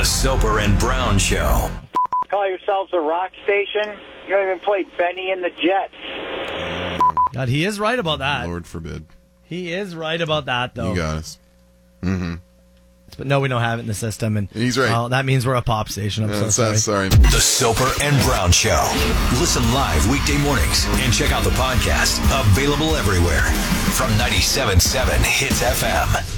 The Soper and Brown Show. Call yourselves a rock station? You don't even play Benny and the Jets. God, he is right about that. Lord forbid. He is right about that, though. You got us. Mm-hmm. But no, we don't have it in the system. And he's right. Well, that means we're a pop station. I'm so sorry. The Soper and Brown Show. Listen live weekday mornings and check out the podcast. Available everywhere from 97.7 Hits FM.